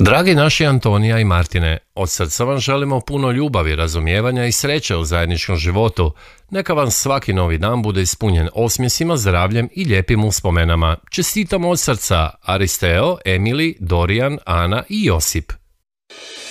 Dragi naši Antonija i Martine, od srca vam želimo puno ljubavi, razumijevanja i sreće u zajedničkom životu. Neka vam svaki novi dan bude ispunjen osmjesima, zdravljem i lijepim uspomenama. Čestitamo od srca Aristeo, Emili, Dorijan, Ana i Josip.